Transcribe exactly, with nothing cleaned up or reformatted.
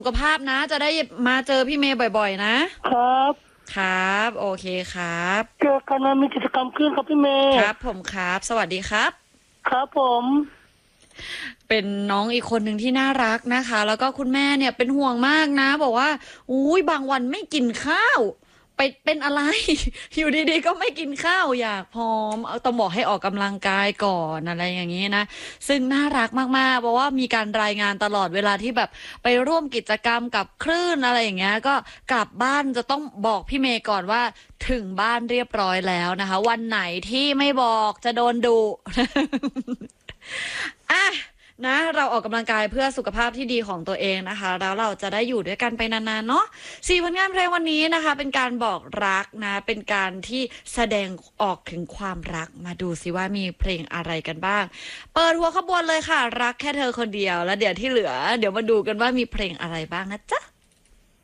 สุขภาพนะจะได้มาเจอพี่เมย์บ่อยๆนะครับครับโอเคครับเจอกันวันมีกิจกรรมขึ้นครับพี่เมย์ครับผมครับสวัสดีครับครับผมเป็นน้องอีกคนหนึ่งที่น่ารักนะคะแล้วก็คุณแม่เนี่ยเป็นห่วงมากนะบอกว่าอุ้ยบางวันไม่กินข้าวไปเป็นอะไร อยู่ดีๆก็ไม่กินข้าวอยากผอมเอาต้องบอกให้ออกกำลังกายก่อนอะไรอย่างนี้นะซึ่งน่ารักมากๆเพราะว่ามีการรายงานตลอดเวลาที่แบบไปร่วมกิจกรรมกับคลื่นอะไรอย่างเงี้ยก็กลับบ้านจะต้องบอกพี่เมย์ก่อนว่าถึงบ้านเรียบร้อยแล้วนะคะวันไหนที่ไม่บอกจะโดนดุ อ่ะนะเราออกกำลังกายเพื่อสุขภาพที่ดีของตัวเองนะคะแล้วเราจะได้อยู่ด้วยกันไปนานๆเนาะสี่ผลงานเพลงวันนี้นะคะเป็นการบอกรักนะเป็นการที่แสดงออกถึงความรักมาดูสิว่ามีเพลงอะไรกันบ้างเปิดหัวขบวนเลยค่ะรักแค่เธอคนเดียวแล้วเดี๋ยวที่เหลือเดี๋ยวมาดูกันว่ามีเพลงอะไรบ้างนะจ๊ะ